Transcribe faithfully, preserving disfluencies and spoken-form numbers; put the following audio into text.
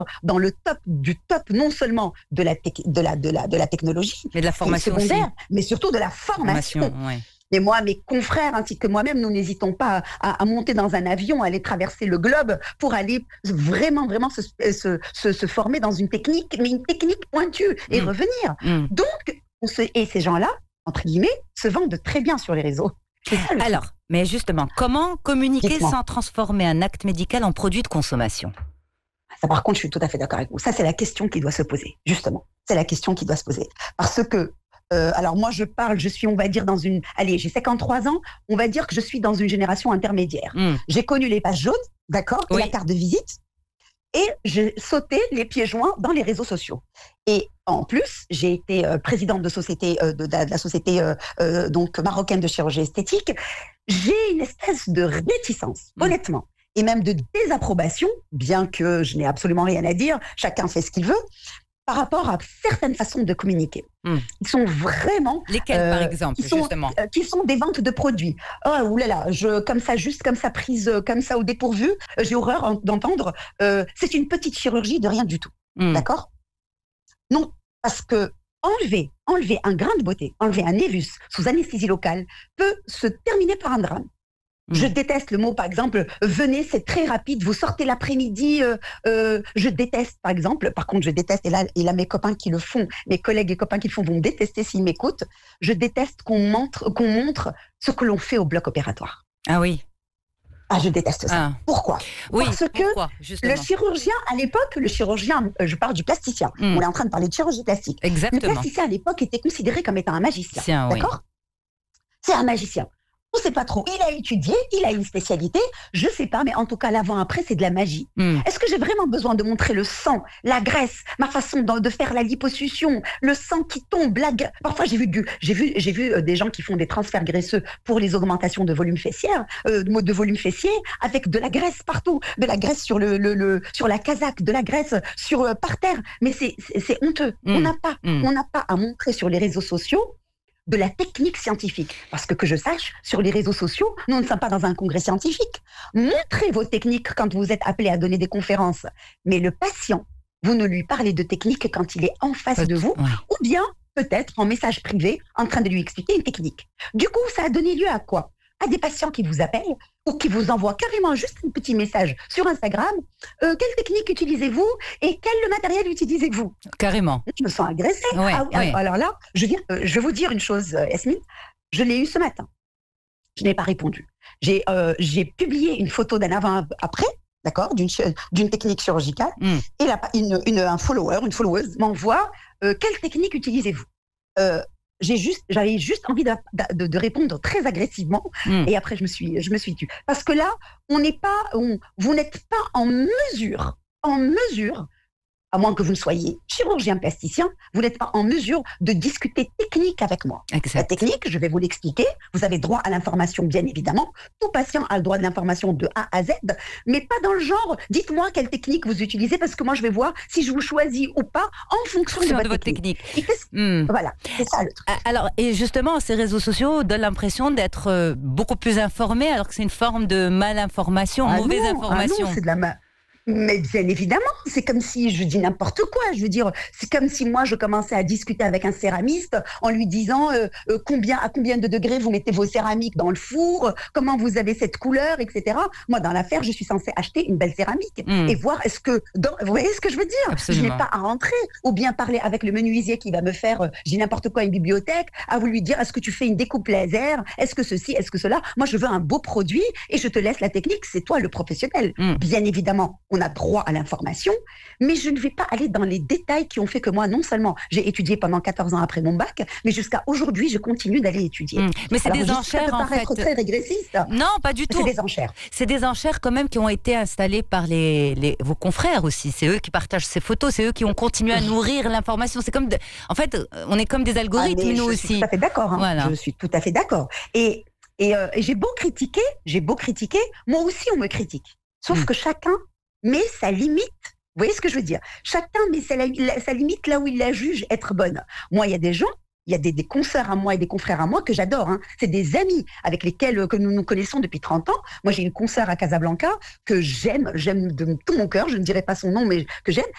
dans le top du top, non seulement de la, tec- de la, de la, de la technologie, mais de la formation secondaire, aussi. mais surtout de la formation. formation ouais. Et moi, mes confrères, ainsi que moi-même, nous n'hésitons pas à, à monter dans un avion, à aller traverser le globe pour aller vraiment, vraiment se, se, se, se former dans une technique, mais une technique pointue et mmh. revenir. Mmh. Donc, on se, et ces gens-là, entre guillemets, se vendent très bien sur les réseaux. C'est ça, le Alors, truc. mais justement, comment communiquer Dites-moi. sans transformer un acte médical en produit de consommation ? Ça, par contre, je suis tout à fait d'accord avec vous. Ça, c'est la question qui doit se poser, justement. C'est la question qui doit se poser. Parce que Euh, alors moi, je parle, je suis, on va dire, dans une... Allez, j'ai cinquante-trois ans, on va dire que je suis dans une génération intermédiaire. Mmh. J'ai connu les pages jaunes, d'accord, oui. et la carte de visite, et j'ai sauté les pieds joints dans les réseaux sociaux. Et en plus, j'ai été euh, présidente de, société, euh, de, de, de la société euh, euh, donc, marocaine de chirurgie esthétique. J'ai une espèce de réticence, mmh. honnêtement, et même de désapprobation, bien que je n'ai absolument rien à dire, chacun fait ce qu'il veut, par rapport à certaines façons de communiquer. Mmh. Ils sont vraiment... Lesquelles, euh, par exemple, qui sont, justement euh, qui sont des ventes de produits. Oh, oulala, je, comme ça, juste comme ça, prise comme ça au dépourvu, euh, j'ai horreur en, d'entendre, euh, c'est une petite chirurgie de rien du tout. Mmh. D'accord ? Non, parce que enlever, enlever un grain de beauté, enlever un névus sous anesthésie locale peut se terminer par un drame. Je déteste le mot, par exemple, venez, c'est très rapide, vous sortez l'après-midi, euh, euh, je déteste, par exemple, par contre, je déteste, et là, et là, mes copains qui le font, mes collègues et copains qui le font vont me détester s'ils m'écoutent, je déteste qu'on montre, qu'on montre ce que l'on fait au bloc opératoire. Ah oui. Ah, je déteste ça. Ah. Pourquoi ? Oui, Parce que pourquoi, le chirurgien, à l'époque, le chirurgien, je parle du plasticien, mm. on est en train de parler de chirurgie plastique. Exactement. Le plasticien, à l'époque, était considéré comme étant un magicien. Tiens, d'accord ? Oui. C'est un magicien. On ne sait pas trop. Il a étudié, il a une spécialité. Je ne sais pas, mais en tout cas, l'avant-après, c'est de la magie. Mm. Est-ce que j'ai vraiment besoin de montrer le sang, la graisse, ma façon de, de faire la liposuction, le sang qui tombe, la gra... Parfois, j'ai vu, du, j'ai, vu, j'ai vu des gens qui font des transferts graisseux pour les augmentations de volume fessière, euh, de volume fessier, avec de la graisse partout, de la graisse sur, le, le, le, sur la casaque, de la graisse sur, euh, par terre. Mais c'est, c'est, c'est honteux. Mm. On n'a pas, mm. on n'a pas à montrer sur les réseaux sociaux de la technique scientifique. Parce que que je sache, sur les réseaux sociaux, nous ne sommes pas dans un congrès scientifique. Montrez vos techniques quand vous êtes appelé à donner des conférences. Mais le patient, vous ne lui parlez de technique quand il est en face Peut- de vous, ouais. ou bien peut-être en message privé, en train de lui expliquer une technique. Du coup, ça a donné lieu à quoi ? À des patients qui vous appellent ou qui vous envoient carrément juste un petit message sur Instagram. Euh, quelle technique utilisez-vous et quel matériel utilisez-vous ? Carrément. Je me sens agressée. Ouais, ah, ouais. Alors là, je, viens, euh, je vais vous dire une chose, euh, Yasmine. Je l'ai eu ce matin. Je n'ai pas répondu. J'ai, euh, j'ai publié une photo d'un avant-après, d'accord, d'une, d'une technique chirurgicale, mm. et la, une, une, un follower, une followeuse m'envoie euh, quelle technique utilisez-vous ? euh, J'ai juste, j'avais juste envie de, de, de répondre très agressivement, mmh. et après je me suis, je me suis tue. Parce que là, on n'est pas, on, vous n'êtes pas en mesure, en mesure, à moins que vous ne soyez chirurgien plasticien, vous n'êtes pas en mesure de discuter technique avec moi. Exact. La technique, je vais vous l'expliquer. Vous avez droit à l'information, bien évidemment. Tout patient a le droit de l'information de A à Z, mais pas dans le genre, dites-moi quelle technique vous utilisez, parce que moi, je vais voir si je vous choisis ou pas en fonction de votre, de votre technique. technique. Mmh. Voilà, c'est ça le truc. Alors, et justement, ces réseaux sociaux donnent l'impression d'être beaucoup plus informés, alors que c'est une forme de malinformation, ah mauvaise non, information. Ah non, c'est de la ma... Mais bien évidemment, c'est comme si je dis n'importe quoi. Je veux dire, c'est comme si moi je commençais à discuter avec un céramiste en lui disant euh, euh, combien à combien de degrés vous mettez vos céramiques dans le four, euh, comment vous avez cette couleur, et cetera. Moi, dans l'affaire, je suis censée acheter une belle céramique mmh. et voir est-ce que, dans, vous voyez ce que je veux dire ? Absolument. Je n'ai pas à rentrer ou bien parler avec le menuisier qui va me faire, euh, j'ai n'importe quoi, une bibliothèque, à vous lui dire est-ce que tu fais une découpe laser, est-ce que ceci, est-ce que cela. Moi, je veux un beau produit et je te laisse la technique. C'est toi le professionnel. Mmh. Bien évidemment, on a droit à l'information, mais je ne vais pas aller dans les détails qui ont fait que moi, non seulement j'ai étudié pendant quatorze ans après mon bac, mais jusqu'à aujourd'hui, je continue d'aller étudier. Mmh. Mais c'est Alors, des enchères, ça peut en paraître fait. très régressiste. Non, pas du tout. C'est des enchères. C'est des enchères quand même qui ont été installées par les, les, vos confrères aussi. C'est eux qui partagent ces photos, c'est eux qui ont continué à nourrir l'information. C'est comme, de... en fait, on est comme des algorithmes, ah, nous je aussi. Je suis tout à fait d'accord. Hein. Voilà. Je suis tout à fait d'accord. Et, et, euh, et j'ai beau critiquer, j'ai beau critiquer, moi aussi on me critique. Sauf mmh. que chacun met sa limite. Vous voyez ce que je veux dire ? Chacun met sa, sa limite là où il la juge être bonne. Moi, il y a des gens, il y a des, des consoeurs à moi et des confrères à moi que j'adore. Hein. C'est des amis avec lesquels que nous nous connaissons depuis trente ans. Moi, j'ai une consoeur à Casablanca que j'aime, j'aime de tout mon cœur. Je ne dirai pas son nom, mais que j'aime.